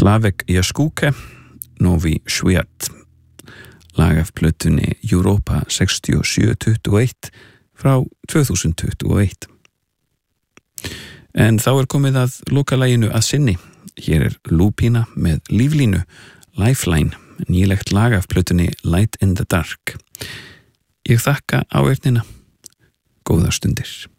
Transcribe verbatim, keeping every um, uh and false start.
Slavek Jaskúke, Novi Sviat, lag af plötunni Europa sextíu og sjö tuttugu og eitt frá tvö þúsund tuttugu og eitt. En þá er komið að lokalaginu að sinni. Hér er Lúpína með Líflínu, Lifeline, nýlegt lag af plötunni Light in the Dark. Ég þakka áheyrnina. Góðar stundir.